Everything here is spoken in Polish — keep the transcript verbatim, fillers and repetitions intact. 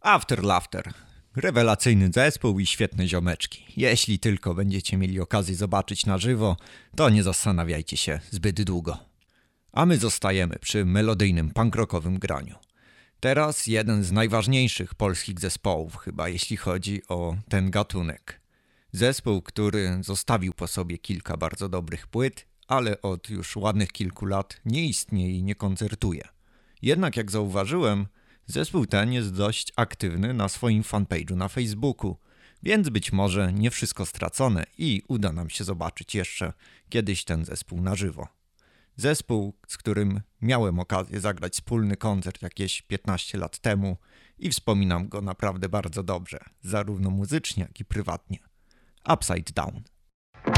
After Laughter. Rewelacyjny zespół i świetne ziomeczki. Jeśli tylko będziecie mieli okazję zobaczyć na żywo, to nie zastanawiajcie się zbyt długo. A my zostajemy przy melodyjnym punk-rockowym graniu. Teraz jeden z najważniejszych polskich zespołów, chyba jeśli chodzi o ten gatunek. Zespół, który zostawił po sobie kilka bardzo dobrych płyt, ale od już ładnych kilku lat nie istnieje i nie koncertuje. Jednak jak zauważyłem, zespół ten jest dość aktywny na swoim fanpage'u na Facebooku, więc być może nie wszystko stracone i uda nam się zobaczyć jeszcze kiedyś ten zespół na żywo. Zespół, z którym miałem okazję zagrać wspólny koncert jakieś piętnaście lat temu i wspominam go naprawdę bardzo dobrze, zarówno muzycznie, jak i prywatnie. Upside Down.